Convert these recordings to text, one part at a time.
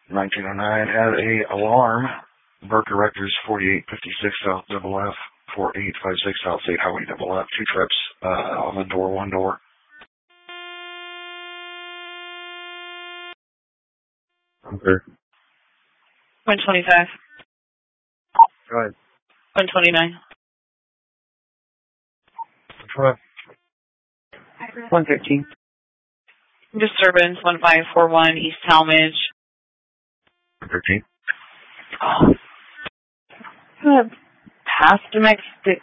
1909 had a alarm. Burke directors 4856 South Double F, 4856 South State Highway Double F, 2 trips on the door, 1 door. Okay. 125. Go ahead. 129. Try. 113. Disturbance 1541 East Talmadge. 113. Past domestic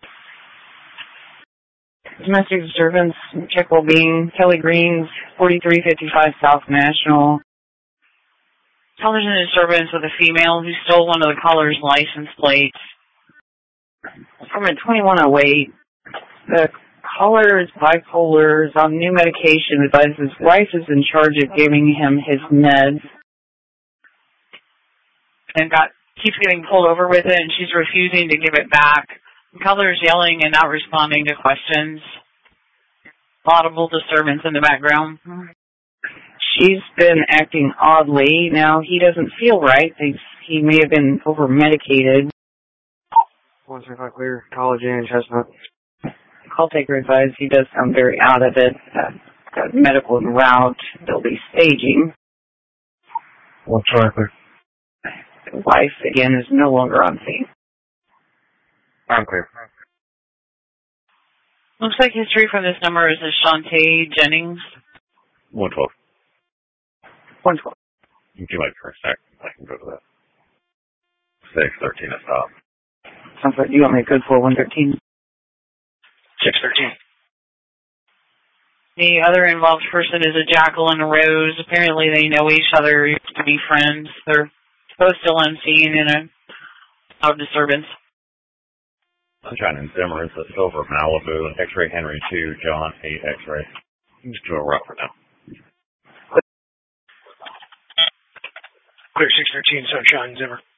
disturbance, check well-being, Kelly Greens, 4355 South National. Television disturbance with a female who stole one of the caller's license plates. From 2108, the caller is bipolar, is on new medication, advises his wife is in charge of giving him his meds. And keeps getting pulled over with it, and she's refusing to give it back. The caller is yelling and not responding to questions. Audible disturbance in the background. She's been acting oddly. Now, he doesn't feel right. Thinks he may have been over-medicated. 135 clear. College Inn, Chestnut. Call taker advised he does sound very out of it. Got medical en route. They'll be staging. 135 clear. The wife, again, is no longer on scene. I'm clear. Looks like history from this number is Shantae Jennings. 112. 112. You can wait for a sec. I can go to that. 613 to stop. Sounds like you want me to code for 113. 613. The other involved person is a Jacqueline Rose. Apparently they know each other, used to be friends. They're both still unseen in a loud disturbance. Sunshine and Zimmer is the Silver Malibu and X-Ray Henry 2, John 8 X-Ray. I'm just doing a rough for now. Clear 613, Sunshine, Zimmer.